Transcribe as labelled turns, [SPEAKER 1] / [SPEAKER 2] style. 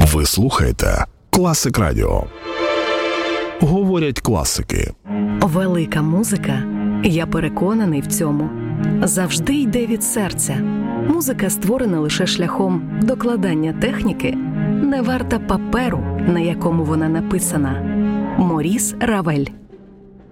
[SPEAKER 1] Ви слухаєте Класик Радіо. Говорять класики.
[SPEAKER 2] Велика музика, я переконаний в цьому, завжди йде від серця. Музика, створена лише шляхом докладання техніки, не варта паперу, на якому вона написана. Моріс Равель.